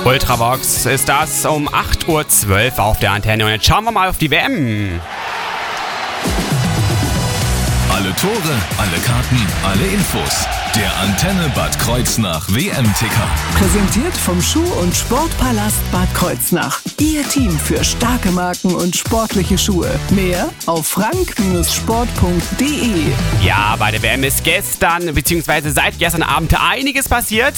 Ultravox ist das um 8:12 Uhr auf der Antenne. Und jetzt schauen wir mal auf die WM. Alle Tore, alle Karten, alle Infos. Der Antenne Bad Kreuznach WM-Ticker. Präsentiert vom Schuh- und Sportpalast Bad Kreuznach. Ihr Team für starke Marken und sportliche Schuhe. Mehr auf frank-sport.de. Ja, bei der WM ist gestern bzw. seit gestern Abend einiges passiert.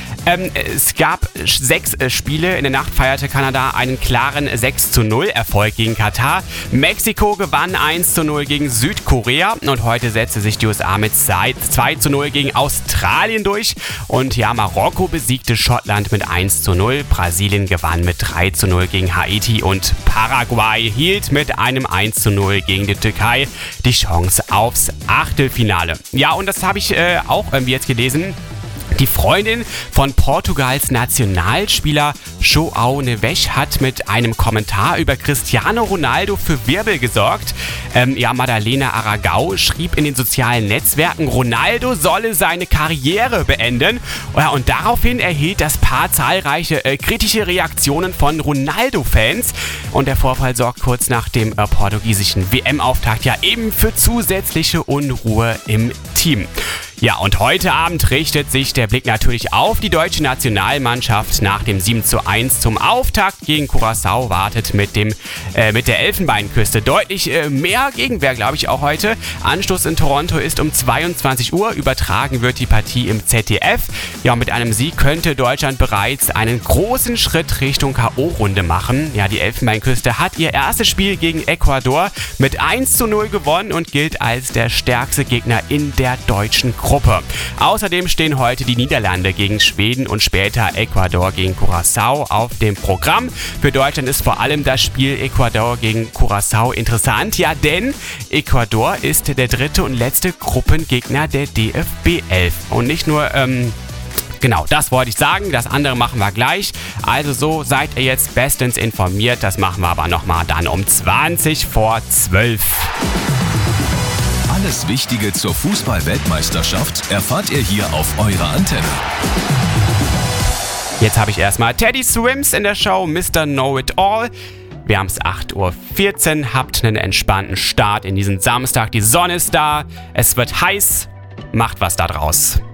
Es gab 6 Spiele. In der Nacht feierte Kanada einen klaren 6:0 Erfolg gegen Katar. Mexiko gewann 1:0 gegen Südkorea. Und heute setzte sich die USA mit 2:0 gegen Australien durch. Und ja, Marokko besiegte Schottland mit 1:0. Brasilien gewann mit 3:0 gegen Haiti. Und Paraguay hielt mit einem 1:0 gegen die Türkei die Chance aufs Achtelfinale. Ja, und das habe ich auch irgendwie jetzt gelesen. Die Freundin von Portugals Nationalspieler João Neves hat mit einem Kommentar über Cristiano Ronaldo für Wirbel gesorgt. Madalena Aragão schrieb in den sozialen Netzwerken, Ronaldo solle seine Karriere beenden. Und daraufhin erhielt das Paar zahlreiche kritische Reaktionen von Ronaldo-Fans. Und der Vorfall sorgt kurz nach dem portugiesischen WM-Auftakt ja eben für zusätzliche Unruhe im Team. Ja, und heute Abend richtet sich der Blick natürlich auf die deutsche Nationalmannschaft. Nach dem 7:1 zum Auftakt gegen Curaçao wartet mit der Elfenbeinküste deutlich mehr Gegenwehr, glaube ich, auch heute. Anstoß in Toronto ist um 22 Uhr. Übertragen wird die Partie im ZDF. Ja, und mit einem Sieg könnte Deutschland bereits einen großen Schritt Richtung K.O.-Runde machen. Ja, die Elfenbeinküste hat ihr erstes Spiel gegen Ecuador mit 1:0 gewonnen und gilt als der stärkste Gegner in der deutschen Gruppe. Außerdem stehen heute die Niederlande gegen Schweden und später Ecuador gegen Curaçao auf dem Programm. Für Deutschland ist vor allem das Spiel Ecuador gegen Curaçao interessant. Ja, denn Ecuador ist der dritte und letzte Gruppengegner der DFB 11. Und nicht nur, genau, das wollte ich sagen. Das andere machen wir gleich. Also so seid ihr jetzt bestens informiert. Das machen wir aber nochmal dann um 20:12. Alles Wichtige zur Fußball-Weltmeisterschaft erfahrt ihr hier auf eurer Antenne. Jetzt habe ich erstmal Teddy Swims in der Show Mr. Know-It-All. Wir haben es 8:14 Uhr, habt einen entspannten Start in diesen Samstag. Die Sonne ist da, es wird heiß, macht was da draus.